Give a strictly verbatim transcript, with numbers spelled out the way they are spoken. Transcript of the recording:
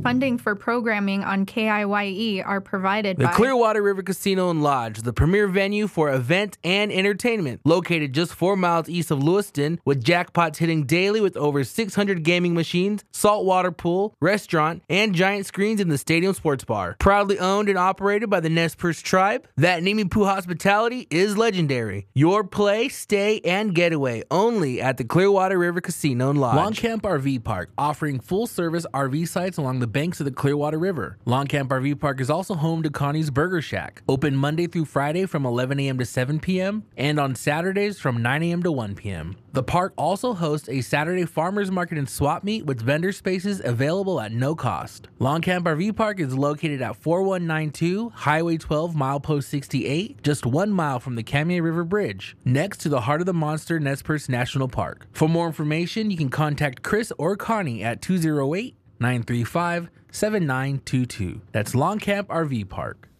Funding for programming on K I Y E are provided The by Clearwater River Casino and Lodge, the premier venue for event and entertainment. Located just four miles east of Lewiston, with jackpots hitting daily with over six hundred gaming machines, saltwater pool, restaurant, and giant screens in the stadium sports bar. Proudly owned and operated by the Nez Perce tribe, that Nimi Poo hospitality is legendary. Your play, stay, and getaway only at the Clearwater River Casino and Lodge. Longcamp R V Park, offering full-service R V sites along the banks of the Clearwater River. Longcamp R V Park is also home to Connie's Burger Shack, open Monday through Friday from eleven a.m. to seven p.m. and on Saturdays from nine a.m. to one p.m. The park also hosts a Saturday farmers market and swap meet with vendor spaces available at no cost. Longcamp R V Park is located at forty-one ninety-two Highway twelve, milepost sixty-eight, just one mile from the Camion River Bridge, next to the Heart of the Monster Nez Perce National Park. For more information, you can contact Chris or Connie at two oh eight, nine three five, seven nine two two. That's Longcamp R V Park.